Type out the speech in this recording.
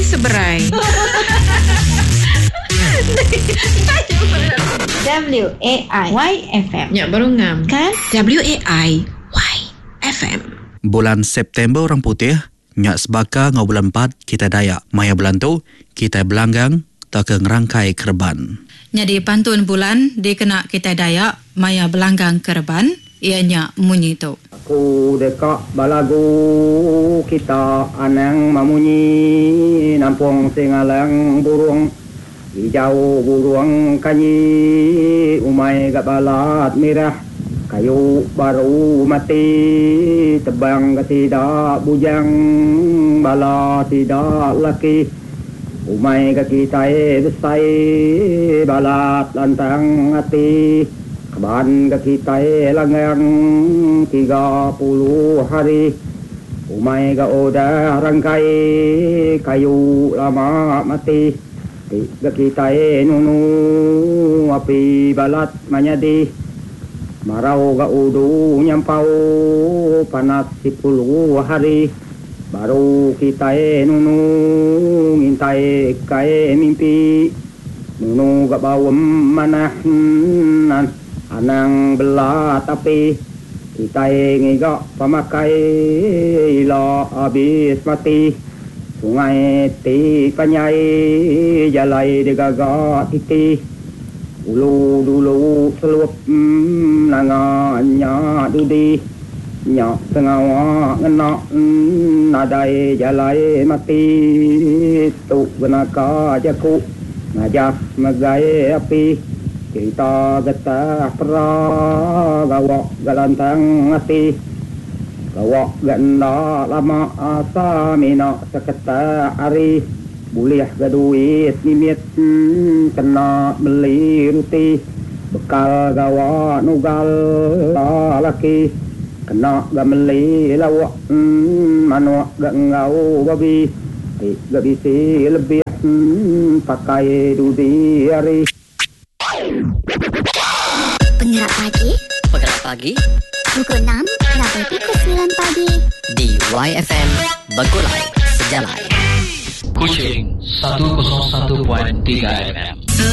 seberai. WAIFM. Ya, baru ngam. Kan? WAIFM. Bulan September orang putih, nyak sebaka ngau bulan 4 kita Dayak. Maya bulan tu kita belanggang tak ke ngerangkai kerban. Jadi pantun bulan dikena kita Dayak maya belanggang kerban ianya munyi tu. Aku dekak balagu kita anang mamunyi nampung singalang burung hijau burung kanyi umai gak balat merah kayu baru mati tebang tidak bujang bala tidak laki umai kaki tai besai balat lantang hati keban kaki tai langgang 30 hari umai ga odah rangkai kayu lama mati kaki tai nunu api balat manyadi marau ga udu nyampau panas 10 hari baru kita nunu ngintai kai mimpi nunu gak bawem manahan anang belah tapi kita ngigak pamakai ilo habis mati sungai ti panyai jalai digagak titi ulu dulu selup nanganya dudi nyak sengawa ngenak nadai jalai mati tu benaka jaku ngajak megai api kita getah pera gawak galantang hati gawak ganda lama asa minak seketa hari boleh gaduit nimit kena beli ruti bekal gawak nugal laki kena gameli lawak manuak gak ngau babi gak bisi lebih pakai dudi hari. Penggerak pagi pukul 6 sampai pukul 9 pagi di YFM Begulai Sejalai Kuching 101.3 FM.